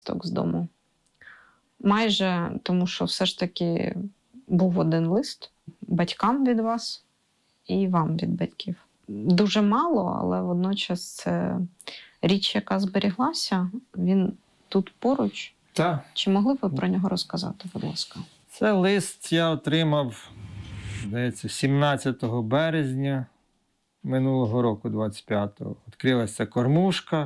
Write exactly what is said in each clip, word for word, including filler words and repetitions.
листок з дому. Майже, тому що все ж таки був один лист батькам від вас і вам від батьків. Дуже мало, але водночас це річ, яка зберіглася. Він тут поруч. Так. Чи могли б ви про нього розказати, будь ласка? Це лист я отримав, здається, сімнадцятого березня минулого року, двадцять п'ятого. Відкрилася кормушка,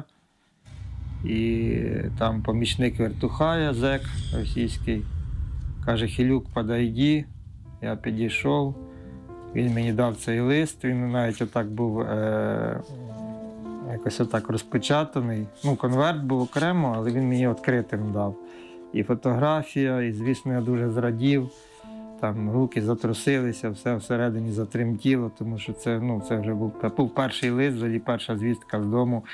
і там помічник вертухая, зек російський, каже: «Хилюк, подойди». Я підійшов, він мені дав цей лист, він навіть отак був е- якось отак розпечатаний. Ну, конверт був окремо, але він мені відкритим дав. І фотографія, і, звісно, я дуже зрадів. Там руки затрусилися, все всередині затремтіло, тому що це, ну, це вже був, був перший лист, взагалі перша звістка з дому,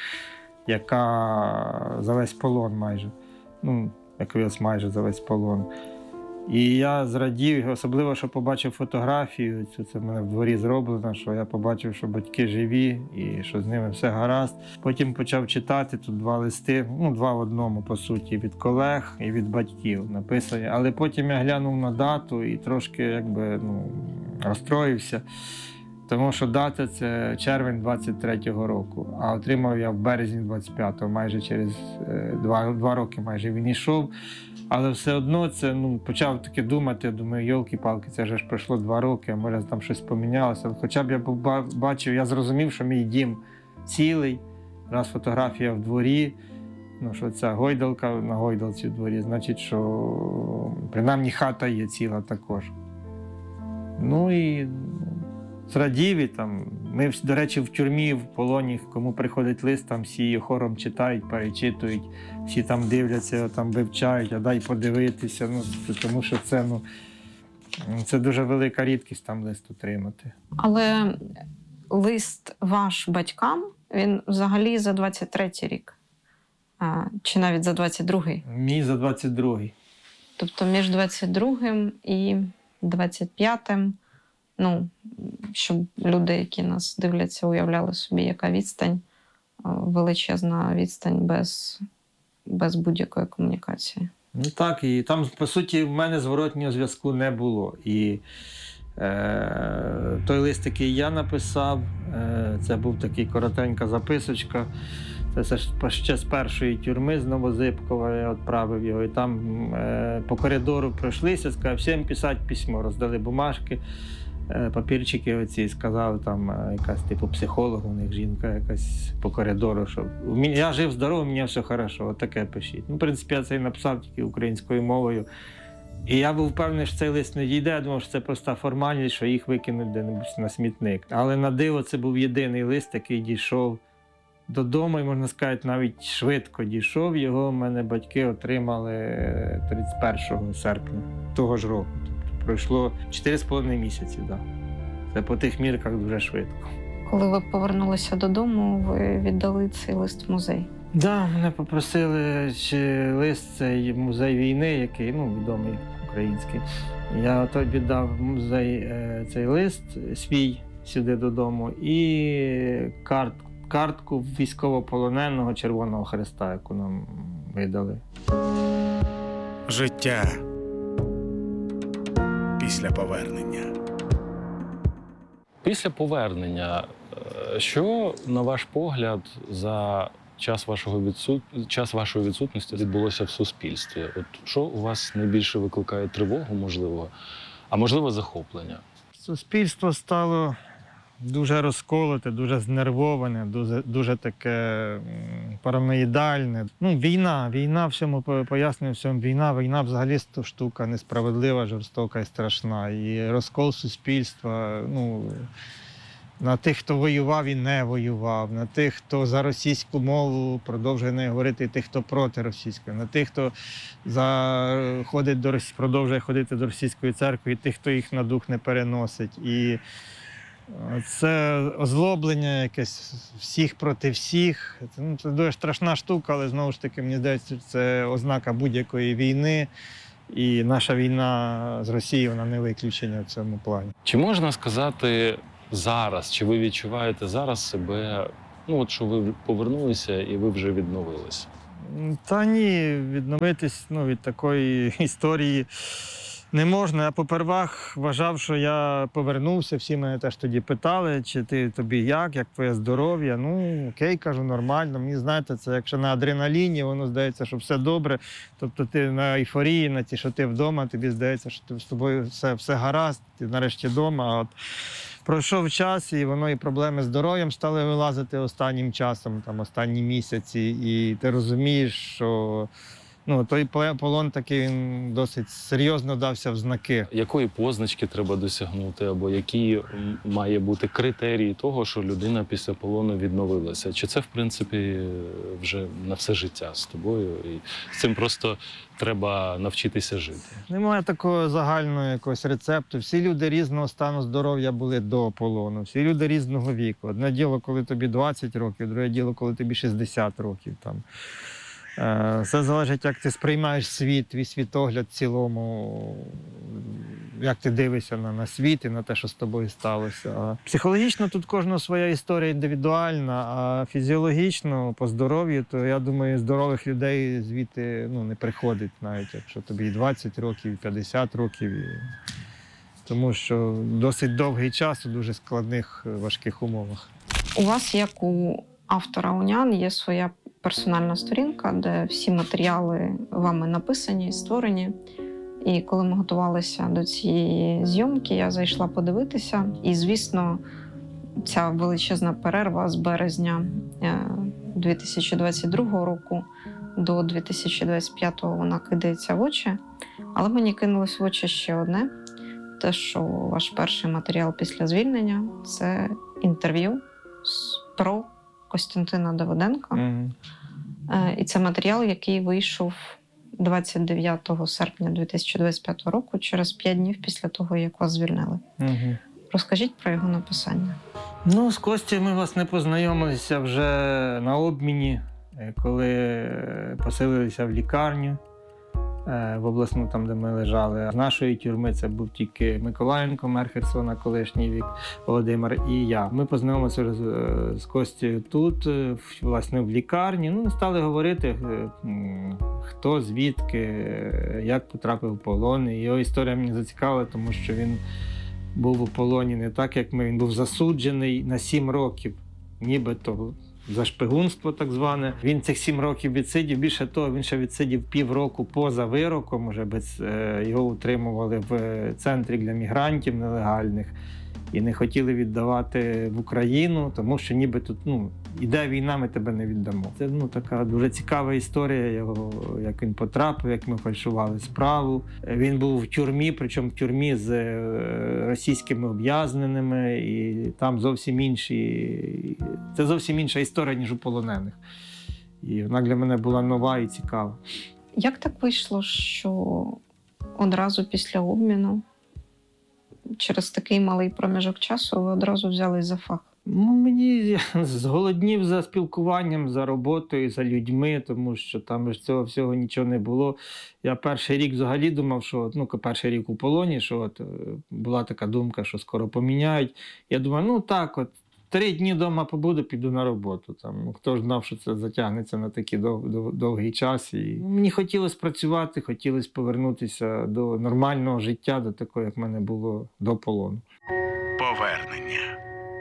яка за весь полон майже. Ну, якраз майже за весь полон. І я зрадів, особливо, що побачив фотографію, це, це в мене в дворі зроблено, що я побачив, що батьки живі і що з ними все гаразд. Потім почав читати, тут два листи, ну, два в одному, по суті, від колег і від батьків написані. Але потім я глянув на дату і трошки, якби, ну, розстроївся, тому що дата – це червень двадцять третього року, а отримав я в березні двадцять п'ятого, майже через е, два, два роки майже він йшов. Але все одно це, ну, почав таки думати, думаю, йолки-палки, це вже ж пройшло два роки, а може там щось помінялося. Хоча б я бачив, я зрозумів, що мій дім цілий, раз фотографія в дворі, ну, що ця гойдалка на гойдалці в дворі, значить, що принаймні хата є ціла також. Ну і зрадів, і там, ми, до речі, в тюрмі, в полоні, кому приходить лист, там всі хором читають, перечитують, всі там дивляться, там вивчають, а дай подивитися, ну, тому що це, ну, це дуже велика рідкість там лист отримати. Але лист ваш батькам, він взагалі за двадцять третій рік? А, чи навіть за двадцять другий? Мій за двадцять другий. Тобто між двадцять другим і двадцять п'ятим, ну, щоб люди, які нас дивляться, уявляли собі, яка відстань, величезна відстань без, без будь-якої комунікації. Ну так, і там, по суті, в мене зворотнього зв'язку не було. І е, той лист, який я написав, е, це був такий коротенька записочка. Це ще з першої тюрми, з Новозипкова, я відправив його. І там е, по коридору пройшлися, сказав, всім писати письмо, роздали бумажки. Папірчики оці, сказали, там якась типу психолог, у них жінка якась по коридору, що я жив здоровий, мені все хорошо, от таке пишіть. Ну, в принципі, я це і написав тільки українською мовою. І я був впевнений, що цей лист не дійде, я думав, що це проста формальність, що їх викинуть де-небудь на смітник. Але на диво це був єдиний лист, який дійшов додому, і, можна сказати, навіть швидко дійшов. Його в мене батьки отримали тридцять першого серпня того ж року. Пройшло чотири з половиною місяці, так. Да. Це по тих мірках дуже швидко. Коли ви повернулися додому, ви віддали цей лист в музей? Так, да, мене попросили, чи лист цей музей війни, який, ну, відомий український. Я то віддав в музей е, цей лист свій сюди додому і карт, картку військовополоненого Червоного Хреста, яку нам видали. Життя після повернення. Після повернення, що, на ваш погляд, за час, вашого відсут... час вашої відсутності відбулося в суспільстві? От що у вас найбільше викликає тривогу, можливо, а можливо захоплення? Суспільство стало дуже розколоте, дуже знервоване, дуже, дуже таке параноїдальне. Ну, війна, війна всьому пояснює всьому. Війна, війна взагалі штука несправедлива, жорстока і страшна. І розкол суспільства, ну, на тих, хто воював і не воював, на тих, хто за російську мову продовжує не говорити, і тих, хто проти російської, на тих, хто за... ходить до... продовжує ходити до російської церкви, і тих, хто їх на дух не переносить. І це озлоблення якесь всіх проти всіх. Це, ну, це дуже страшна штука, але знову ж таки, мені здається, це ознака будь-якої війни. І наша війна з Росією, вона не виключення в цьому плані. Чи можна сказати зараз, чи ви відчуваєте зараз себе, ну от що ви повернулися і ви вже відновилися? Та ні, відновитись ну, від такої історії не можна. Я попервах вважав, що я повернувся. Всі мене теж тоді питали, чи ти тобі як, як твоє здоров'я. Ну, окей, кажу, нормально. Мені, знаєте, це якщо на адреналіні, воно здається, що все добре. Тобто ти на ейфорії, на ті, що ти вдома, тобі здається, що ти з тобою все, все гаразд, ти нарешті вдома. А от пройшов час, і воно і проблеми з здоров'ям стали вилазити останнім часом, там, останні місяці. І ти розумієш, що ну, той полон такий він досить серйозно дався в знаки. Якої позначки треба досягнути, або які м, має бути критерії того, що людина після полону відновилася? Чи це, в принципі, вже на все життя з тобою? І з цим просто треба навчитися жити? Немає такого загального якогось рецепту. Всі люди різного стану здоров'я були до полону, всі люди різного віку. Одне діло, коли тобі двадцять років, друге діло, коли тобі шістдесят років. Там. Все залежить, як ти сприймаєш світ, твій світогляд в цілому, як ти дивишся на, на світ і на те, що з тобою сталося. А психологічно тут кожна своя історія індивідуальна, а фізіологічно, по здоров'ю, то я думаю, здорових людей звідти ну, не приходить, навіть якщо тобі і двадцять років, і п'ятдесят років. І... Тому що досить довгий час у дуже складних, важких умовах. У вас, як у автора «Унян», є своя персональна сторінка, де всі матеріали вами написані, створені. І коли ми готувалися до цієї зйомки, я зайшла подивитися. І, звісно, ця величезна перерва з березня дві тисячі двадцять другого року до дві тисячі двадцять п'ятого вона кидається в очі. Але мені кинулось в очі ще одне. Те, що ваш перший матеріал після звільнення – це інтерв'ю про Костянтина Давиденка. Mm-hmm. І це матеріал, який вийшов двадцять дев'ятого серпня дві тисячі двадцять п'ятого року, через п'ять днів після того, як вас звільнили. Mm-hmm. Розкажіть про його написання. Ну, з Костю ми власне познайомилися вже на обміні, коли поселилися в лікарню в обласну, там, де ми лежали. З нашої тюрми це був тільки Миколаєнко, мер Херсона, колишній Вік, Володимир і я. Ми познайомилися з Костю тут, власне, в лікарні. Ну, стали говорити, хто, звідки, як потрапив в полон. І його історія мені зацікавила, тому що він був у полоні не так, як ми. Він був засуджений на сім років, нібито за шпигунство так зване. Він цих сім років відсидів. Більше того, він ще відсидів півроку поза вироком. Уже без, його утримували в центрі для мігрантів нелегальних і не хотіли віддавати в Україну, тому що ніби тут ну, іде війна, ми тебе не віддамо. Це ну, така дуже цікава історія його, як він потрапив, як ми фальшували справу. Він був в тюрмі, причому в тюрмі з російськими ув'язненими, і там зовсім інші, це зовсім інша історія, ніж у полонених. І вона для мене була нова і цікава. Як так вийшло, що одразу після обміну, через такий малий проміжок часу, ви одразу взялись за фах? Ну, мені зголоднів за спілкуванням, за роботою, за людьми, тому що там ж цього всього нічого не було. Я перший рік взагалі думав, що, ну, перший рік у полоні, що от була така думка, що скоро поміняють. Я думаю, ну так, от три дні вдома побуду, піду на роботу. Там, хто ж знав, що це затягнеться на такий дов, дов, довгий час. І мені хотілося працювати, хотілося повернутися до нормального життя, до такого, як в мене було до полону. Повернення.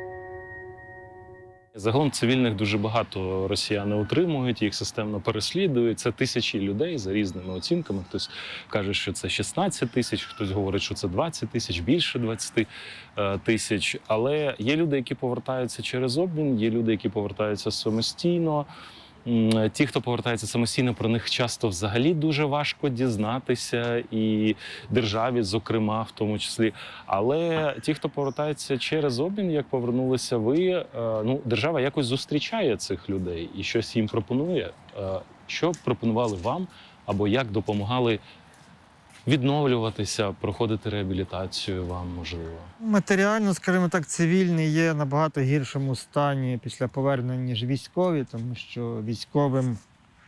Загалом цивільних дуже багато росіяни утримують, їх системно переслідують. Це тисячі людей за різними оцінками. Хтось каже, що це шістнадцять тисяч, хтось говорить, що це двадцять тисяч, більше двадцять тисяч. Але є люди, які повертаються через обмін, є люди, які повертаються самостійно. Ті, хто повертається самостійно, про них часто взагалі дуже важко дізнатися, і державі, зокрема, в тому числі. Але ті, хто повертається через обмін, як повернулися ви, ну, держава якось зустрічає цих людей і щось їм пропонує. Що пропонували вам, або як допомагали відновлюватися, проходити реабілітацію вам, можливо? Матеріально, скажімо так, цивільний є набагато гіршому стані після повернення, ніж військові, тому що військовим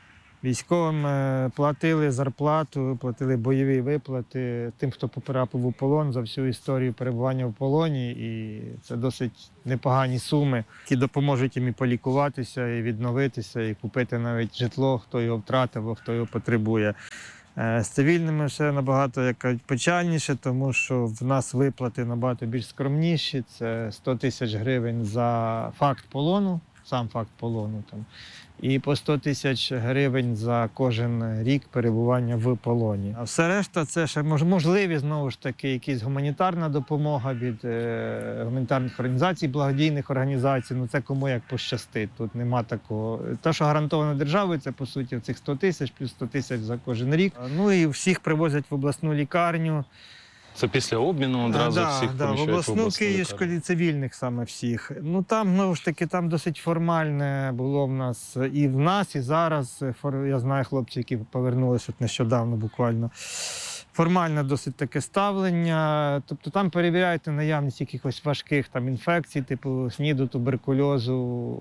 Військовим е, платили зарплату, платили бойові виплати тим, хто потрапив у полон за всю історію перебування в полоні. І це досить непогані суми, які допоможуть їм і полікуватися, і відновитися, і купити навіть житло, хто його втратив, або хто його потребує. Е, З цивільними все набагато як кажуть, печальніше, тому що в нас виплати набагато більш скромніші. Це сто тисяч гривень за факт полону, сам факт полону там. І по сто тисяч гривень за кожен рік перебування в полоні. А все решта це ще мож- можливі, знову ж таки, якась гуманітарна допомога від е, гуманітарних організацій, благодійних організацій. Ну це кому як пощастить. Тут нема такого. Те, що гарантовано державою, це по суті цих сто тисяч, плюс сто тисяч за кожен рік. Ну і всіх привозять в обласну лікарню. Це після обміну одразу да, всіх да, в поміщають в обласну обласну Київську лікарню? цивільних саме всіх. Ну там, знову ж таки, там досить формальне було в нас і в нас, і зараз. Фор- Я знаю хлопців, які повернулися от нещодавно буквально. Формальне досить таке ставлення. Тобто там перевіряєте наявність якихось важких там інфекцій, типу СНІДу, туберкульозу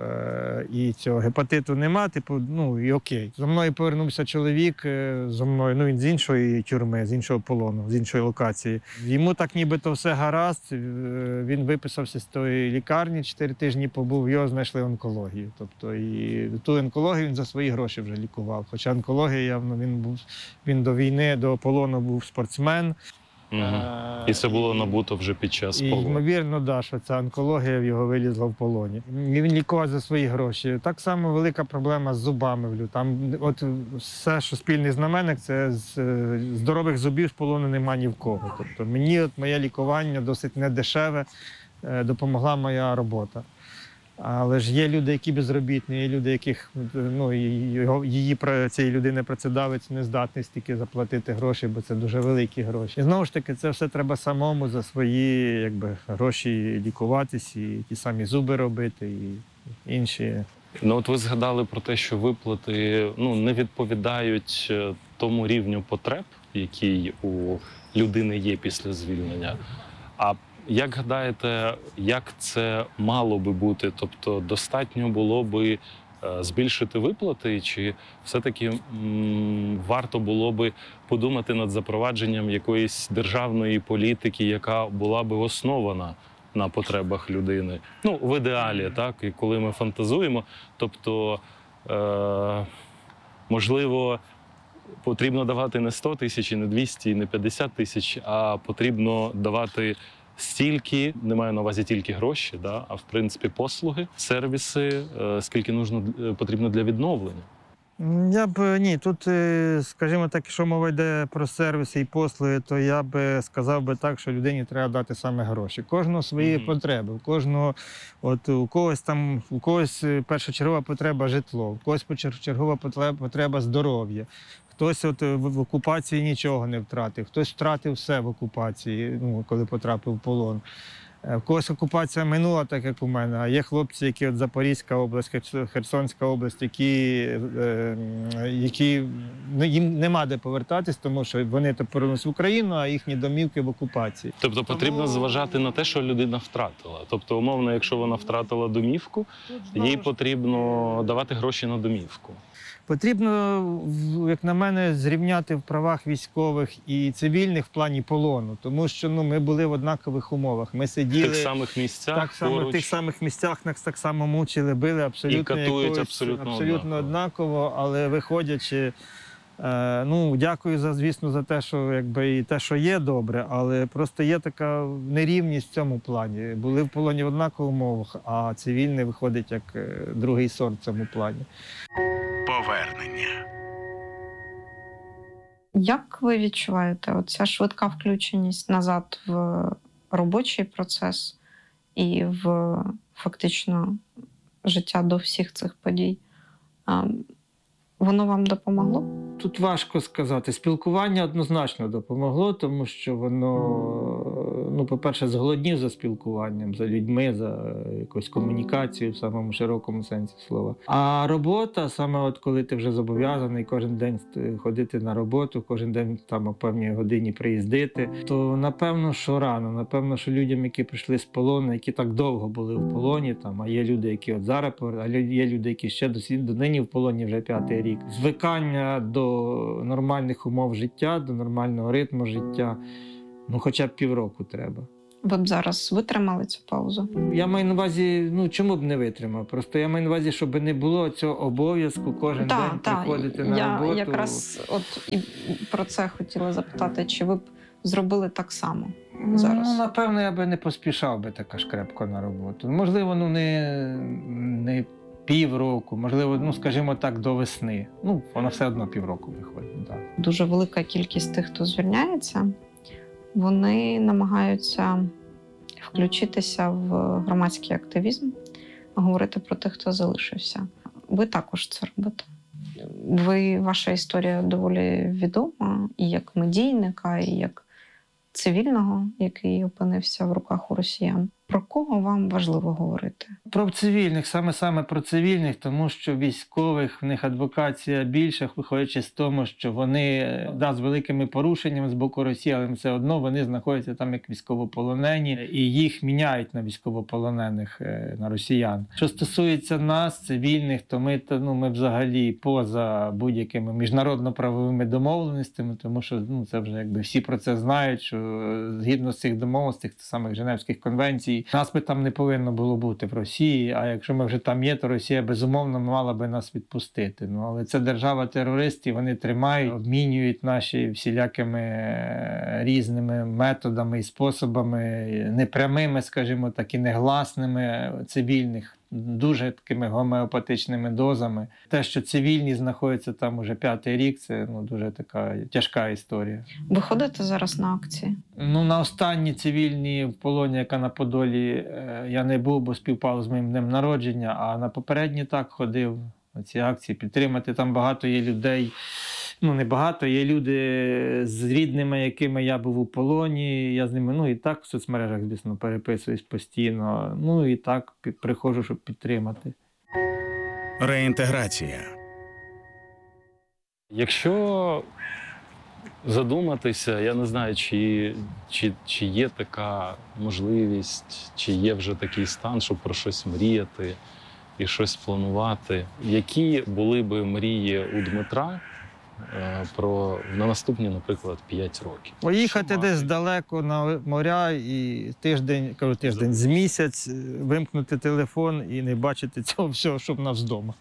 е- і цього гепатиту нема. Типу, ну і окей. За мною повернувся чоловік, е, зо мною, ну він з іншої тюрми, з іншого полону, з іншої локації. Йому так нібито все гаразд. е, Він виписався з тої лікарні, чотири тижні побув, його знайшли онкологію. Тобто і ту онкологію він за свої гроші вже лікував. Хоча онкологія явно він був він до війни, до полону був спортсмен. Угу. Е, І це було набуто вже під час І, полону. ймовірно, да, що ця онкологія в його вилізла в полоні. І він лікував за свої гроші. Так само велика проблема з зубами. в лю- Там от все, що спільний знаменник, це з е, здорових зубів з полону нема ні в кого. Тобто мені от моє лікування досить недешеве, е, допомогла моя робота. Але ж є люди, які безробітні, є люди, яких ну, і його, її пра- цієї людини працедавець не здатний стільки заплатити гроші, бо це дуже великі гроші. І знову ж таки, це все треба самому за свої якби, гроші лікуватись, і ті самі зуби робити, і інші. Ну от ви згадали про те, що виплати ну, не відповідають е, тому рівню потреб, який у людини є після звільнення. А як гадаєте, як це мало би бути? Тобто достатньо було би е, збільшити виплати, чи все-таки м, варто було би подумати над запровадженням якоїсь державної політики, яка була би основана на потребах людини? Ну, в ідеалі, так, і коли ми фантазуємо, тобто, е, можливо, потрібно давати не сто тисяч, і не двісті, і не п'ятдесят тисяч, а потрібно давати стільки, не маю на увазі тільки гроші, да, а в принципі послуги, сервіси, е, скільки нужно, е, потрібно для відновлення. М, Я б ні, тут, е, скажімо так, якщо мова йде про сервіси і послуги, то я би сказав би так, що людині треба дати саме гроші. Кожного свої Мгм. потреби. У кожного, от у когось там, у когось е, першочергова потреба житло, у когось першочергова потреба, потреба здоров'я. Хтось от в в окупації нічого не втратив, хтось втратив все в окупації, ну, коли потрапив в полон. Е, В когось окупація минула, так як у мене, а є хлопці, які от Запорізька область, Херс- Херсонська область, які, е, які ну, їм нема де повертатись, тому що вони то повернулися в Україну, а їхні домівки в окупації. Тобто потрібно Тому- зважати на те, що людина втратила. Тобто, умовно, якщо вона втратила домівку, їй потрібно давати гроші на домівку. Потрібно, в- як на мене, зрівняти в правах військових і цивільних в плані полону, тому що ну, ми були в однакових умовах. Ми В сиділи тих самих місцях, так само, в поруч. тих самих місцях, нас так само мучили, били абсолютно, І катують якось- абсолютно абсолютно однаково. однаково, але виходячи. Е, ну, дякую за, звісно, за те, що якби і те, що є добре, але просто є така нерівність в цьому плані. Були в полоні в однакових умовах, а цивільний виходить як е, другий сорт в цьому плані. Повернення. Як ви відчуваєте оця швидка включеність назад в робочий процес і в фактично життя до всіх цих подій? А, Воно вам допомогло? Тут важко сказати. Спілкування однозначно допомогло, тому що воно, ну, по-перше, зголоднів за спілкуванням, за людьми, за якусь комунікацію в самому широкому сенсі слова. А робота, саме от коли ти вже зобов'язаний кожен день ходити на роботу, кожен день там о певній годині приїздити, то напевно, що рано, напевно, що людям, які прийшли з полону, які так довго були в полоні, там, а є люди, які от зараз, а є люди, які ще до нині в полоні вже п'ятий рік. Звикання до нормальних умов життя, до нормального ритму життя, ну хоча б півроку треба. Ви б зараз витримали цю паузу? Я маю на увазі, ну чому б не витримав? Просто я маю на увазі, щоб не було цього обов'язку кожен Так, день так. приходити на Я роботу. якраз от і про це хотіла запитати, чи ви б зробили так само зараз? Ну, напевно, я би не поспішав би так аж крепко на роботу. Можливо, ну не, не півроку, можливо, ну скажімо так, до весни. Ну, воно все одно півроку виходить. Так. Дуже велика кількість тих, хто звільняється, вони намагаються включитися в громадський активізм, говорити про тих, хто залишився. Ви також це робите. Ви, ваша історія доволі відома і як медійника, і як цивільного, який опинився в руках у росіян. Про кого вам важливо говорити? Про цивільних, саме-саме про цивільних, тому що військових, в них адвокація більша, виходячи з тому, що вони, да, з великими порушеннями з боку Росії, але все одно вони знаходяться там як військовополонені, і їх міняють на військовополонених, на росіян. Що стосується нас, цивільних, то ми, ну, ми взагалі поза будь-якими міжнародно-правовими домовленостями, тому що ну, це вже якби всі про це знають, що згідно з цих домовленостей, тих самих Женевських конвенцій, нас би там не повинно було бути в Росії, а якщо ми вже там є, то Росія, безумовно, мала би нас відпустити. Ну, але це держава-терорист, і вони тримають, обмінюють наші всілякими різними методами і способами, непрямими, скажімо так, і негласними цивільних, дуже такими гомеопатичними дозами. Те, що цивільні знаходяться там уже п'ятий рік, це ну, дуже така тяжка історія. Ви ходите зараз на акції? Ну, на останні цивільні в полоні, яка на Подолі, я не був, бо співпало з моїм днем народження, а на попередні так ходив на ці акції підтримати. Там багато є людей, ну не багато, є люди з рідними, якими я був у полоні, я з ними, ну і так в соцмережах, звісно, переписуюсь постійно, ну і так приходжу, щоб підтримати. Реінтеграція. Якщо задуматися, я не знаю, чи, чи, чи є така можливість, чи є вже такий стан, щоб про щось мріяти і щось планувати. Які були би мрії у Дмитра про на наступні, наприклад, п'ять років? Поїхати десь далеко на моря і тиждень, кажу тиждень, з місяць вимкнути телефон і не бачити цього всього, щоб нас вдома.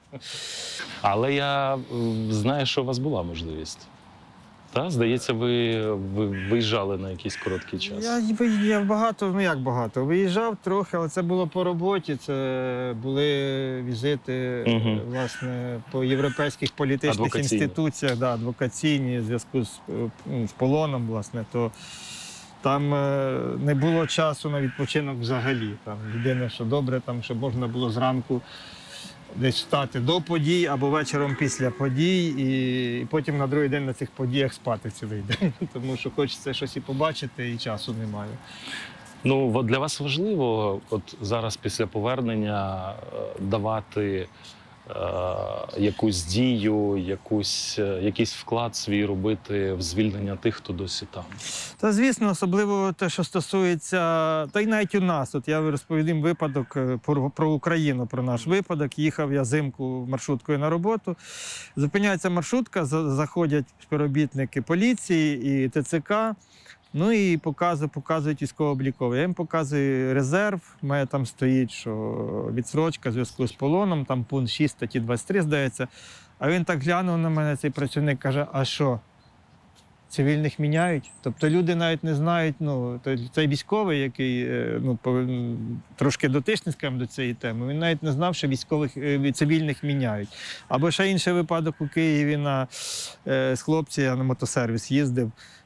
Але я знаю, що у вас була можливість. Та, здається, ви, ви виїжджали на якийсь короткий час. Я, я багато, ну як багато, виїжджав трохи, але це було по роботі, це були візити, Угу. власне, по європейських політичних Адвокаційні. інституціях, да, адвокаційні, в зв'язку з, з полоном, власне, то там не було часу на відпочинок взагалі. Там єдине, що добре, там, щоб можна було зранку десь встати до подій або вечором після подій, і потім на другий день на цих подіях спати цілий день. Тому що хочеться щось і побачити, і часу немає. Ну, от для вас важливо от зараз після повернення е, давати е, якусь дію, якусь, е, якийсь вклад свій робити в звільнення тих, хто досі там? Та, звісно, особливо те, що стосується, та й навіть у нас. От я розповім випадок про, про Україну, про наш випадок. Їхав я взимку маршруткою на роботу. Зупиняється маршрутка, заходять співробітники поліції і ТЦК. Ну і показують, показують військово-обліковий. Я їм показую резерв, у мене там стоїть, що відсрочка в зв'язку з полоном, там пункт шість статті двадцять три, здається. А він так глянув на мене, цей працівник, каже, а що, цивільних міняють? Тобто люди навіть не знають, ну, цей військовий, який ну, трошки дотичний, скажімо, до цієї теми, він навіть не знав, що військових, цивільних міняють. Або ще інший випадок у Києві на, з хлопця, я на мотосервіс їздив,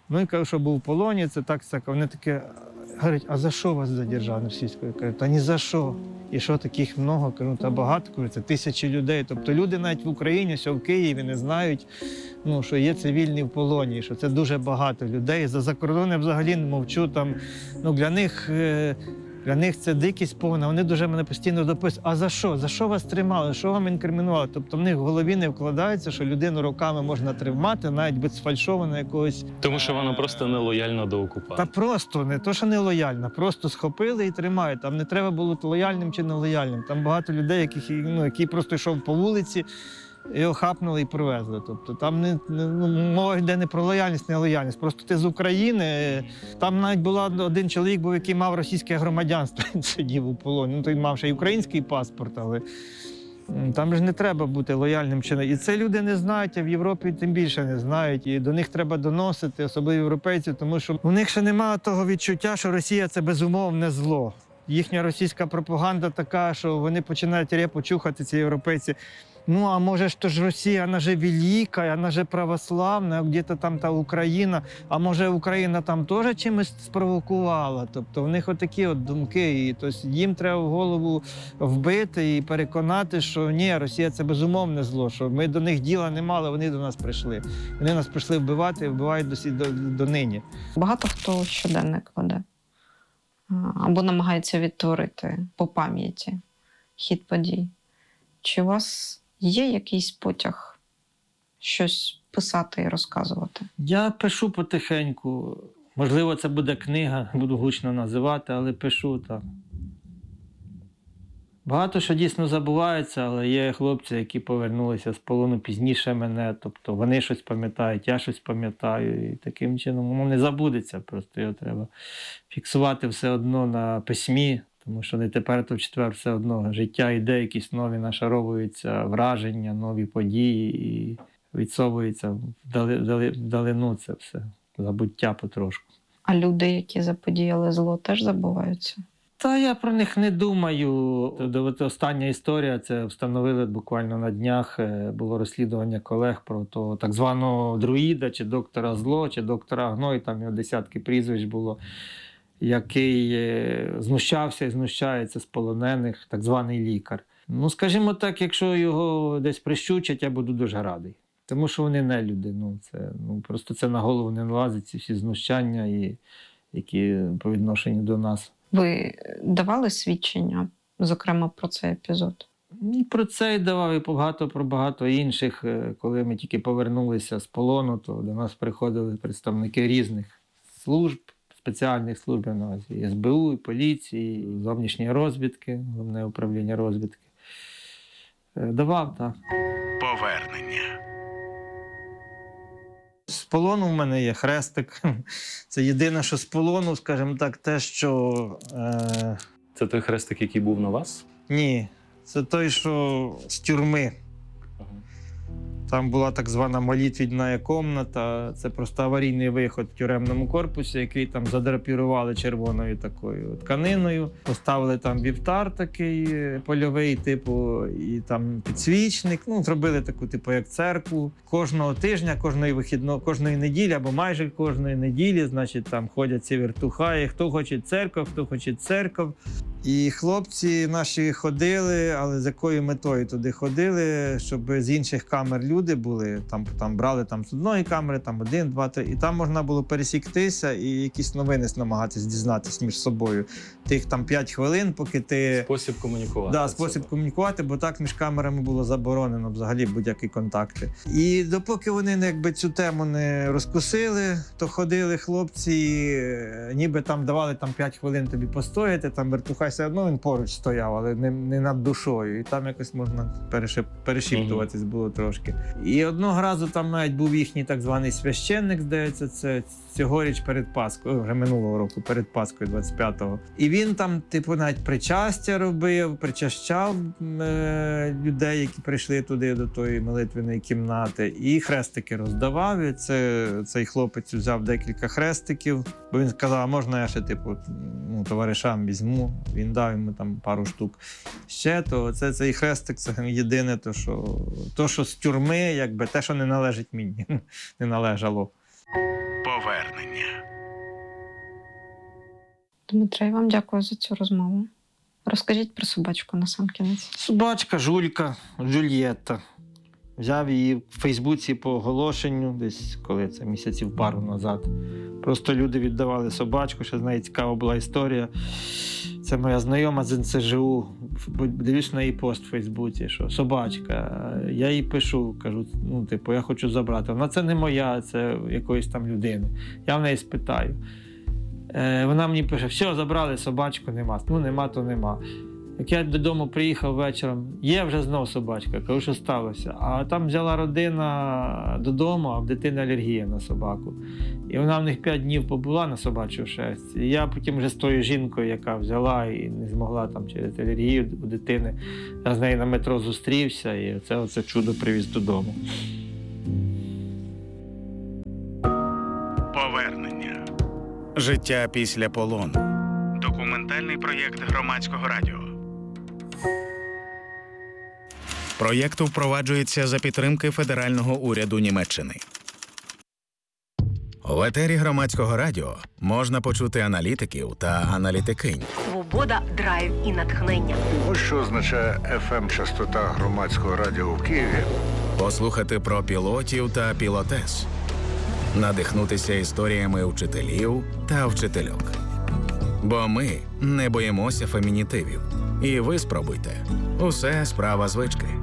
Ну і кажу, що був в полоні, це так, так. Вони таке говорять, а за що вас задержали російською? Кажу, та ні за що. І що таких много? Кажу, та багато, кажу, це тисячі людей. Тобто люди навіть в Україні, що в Києві не знають, ну, що є цивільні в полоні, що це дуже багато людей. За закордони взагалі не мовчу. Там, ну, для них, е, для них це дикість повна. Вони дуже мене постійно дописують, а за що? За що вас тримали? Що вам інкримінували? Тобто в них в голові не вкладається, що людину роками можна тримати, навіть без сфальшованого якогось. Тому що вона просто нелояльна до Та окупанта. просто, не то, що не лояльна, просто схопили і тримають. Там не треба було бути лояльним чи нелояльним. Там багато людей, яких, ну, які просто йшов по вулиці, його хапнули і привезли. Тобто там не, не ну, мова йде не про лояльність, не лояльність. Просто ти з України. Там навіть була один чоловік, був, який мав російське громадянство, він сидів у полоні. Ну, той мав ще й український паспорт, але там ж не треба бути лояльним чи не. І це люди не знають, а в Європі тим більше не знають. І до них треба доносити, особливо європейців, тому що у них ще немає того відчуття, що Росія – це безумовне зло. Їхня російська пропаганда така, що вони починають репу чухати, ці європейці. Ну, а може ж то ж Росія, вона же велика, вона же православна, где-то там та Україна, а може Україна там теж чимось спровокувала. Тобто в них отакі от думки, і тобто їм треба в голову вбити і переконати, що ні, Росія – це безумовне зло, що ми до них діла не мали, вони до нас прийшли. Вони нас прийшли вбивати і вбивають досі до, до нині. Багато хто щоденник веде а, або намагається відтворити по пам'яті хід подій. Чи у вас є якийсь потяг щось писати і розказувати? Я пишу потихеньку. Можливо, це буде книга, буду гучно називати, але пишу так. Багато що дійсно забувається, але є хлопці, які повернулися з полону пізніше мене. Тобто вони щось пам'ятають, я щось пам'ятаю. І таким чином воно не забудеться. Просто його треба фіксувати все одно на письмі. Тому що не тепер, то в четвер все одно життя йде, якісь нові нашаровуються враження, нові події і відсовується вдали, вдали, вдалину це все, забуття потрошку. А люди, які заподіяли зло, теж забуваються? Та я про них не думаю. От остання історія, це встановили буквально на днях, було розслідування колег про того так званого друїда, чи доктора Зло, чи доктора Гной, там його десятки прізвищ було, який знущався і знущається з полонених, так званий лікар. Ну, скажімо так, якщо його десь прищучать, я буду дуже радий. Тому що вони не люди. Ну, це, ну, просто це на голову не налазить, ці всі знущання, і, які по відношенню до нас. Ви давали свідчення, зокрема, про цей епізод? І про це й давав, і багато про багато інших. Коли ми тільки повернулися з полону, то до нас приходили представники різних служб, спеціальних служб, і ес бе у, і поліції, і зовнішньої розвідки, Головне управління розвідки. Давав, так. Повернення. З полону в мене є хрестик. Це єдине, що з полону, скажімо так, те, що... Е... Це той хрестик, який був на вас? Ні, це той, що з тюрми. Там була так звана молитвенна кімната, це просто аварійний виход в тюремному корпусі, який там задрапірували червоною такою тканиною. Поставили там вівтар такий польовий, типу, і там підсвічник. Ну, зробили таку, типу, як церкву. Кожного тижня, кожної вихідної, кожної неділі, або майже кожної неділі, значить, там ходять ці вертухаї. Хто хоче церков, хто хоче церков. І хлопці наші ходили, але з якою метою туди ходили, щоб з інших камер люди були, там, там брали там, з одної камери, там один, два, три, і там можна було пересіктися і якісь новини намагатись дізнатися між собою. Тих там п'ять хвилин, поки ти... Спосіб комунікувати. Да, спосіб комунікувати, бо так між камерами було заборонено взагалі будь-які контакти. І допоки вони якби цю тему не розкусили, то ходили хлопці, ніби там давали там п'ять хвилин тобі постояти, там вертухай все одно він поруч стояв, але не, не над душою. І там якось можна перешип, перешіптуватись було трошки. І одного разу там навіть був їхній так званий священник, здається, це цьогоріч перед Паскою, вже минулого року, перед Паскою двадцять п'ятого. І він там, типу, навіть причастя робив, причащав е- людей, які прийшли туди до тої молитвеної кімнати, і хрестики роздавав. І це, цей хлопець взяв декілька хрестиків, бо він сказав, а можна я ще, типу, ну, товаришам візьму. Він дав йому там пару штук ще, то це цей хрестик, це єдине, то, що, то, що з тюрми, якби те, що не належить мені, не належало. Повернення. Дмитре, я вам дякую за цю розмову. Розкажіть про собачку на сам кінець. Собачка Жулька, Джульєтта. Взяв її в Фейсбуці по оголошенню, десь коли це місяців пару назад. Просто люди віддавали собачку, ще з нею цікава була історія. Це моя знайома з ен це же у. Дивлюсь на її пост в Фейсбуці, що собачка. Я їй пишу, кажу, ну, типу, я хочу забрати. Вона це не моя, це якоїсь там людини. Я в неї спитаю. Е, вона мені пише, все, забрали собачку, нема. Ну, нема, то нема. Як я додому приїхав вечором, є вже знов собачка, кажу, що сталося. А там взяла родина додому, а в дитини алергія на собаку. І вона в них п'ять днів побула на собачу шерсть. І я потім вже з тою жінкою, яка взяла і не змогла там через алергію у дитини, я з нею на метро зустрівся, і це оце чудо привіз додому. Повернення. Життя після полону. Документальний проєкт Громадського радіо. Проєкт впроваджується за підтримки федерального уряду Німеччини. В етері Громадського радіо можна почути аналітиків та аналітикинь. Свобода, драйв і натхнення. Ось що означає еф ем-частота Громадського радіо в Києві. Послухати про пілотів та пілотес. Надихнутися історіями вчителів та вчительок. Бо ми не боїмося фемінітивів. І ви спробуйте. Усе справа звички.